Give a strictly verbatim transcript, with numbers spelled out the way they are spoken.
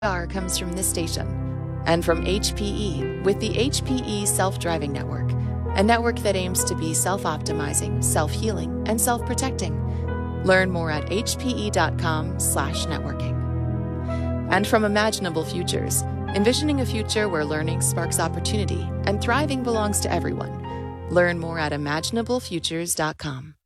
Power comes from this station and from H P E with the H P E Self-Driving Network, a network that aims to be self-optimizing, self-healing, and self-protecting. Learn more at h p e dot com slash networking. And from Imaginable Futures, envisioning a future where learning sparks opportunity and thriving belongs to everyone. Learn more at imaginable futures dot com.